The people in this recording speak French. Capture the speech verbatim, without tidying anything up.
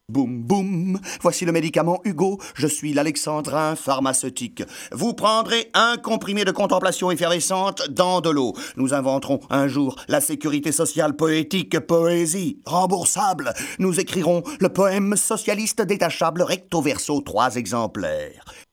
Boum boum, voici le médicament Hugo, je suis l'alexandrin pharmaceutique. Vous prendrez un comprimé de contemplation effervescente dans de l'eau. Nous inventerons un jour la sécurité sociale poétique, poésie, remboursable. Nous écrirons le poème socialiste détachable recto verso, trois exemplaires.